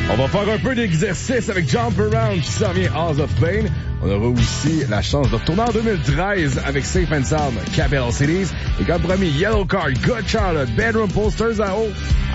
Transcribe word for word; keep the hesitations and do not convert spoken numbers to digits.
On va faire un peu d'exercice avec Jump Around qui s'en vient House of Pain. On aura aussi la chance de retourner en deux mille treize avec Safe and Sound, Capital Cities. Et comme promis, Yellow Card, Good Charlotte, Bedroom Posters à haut.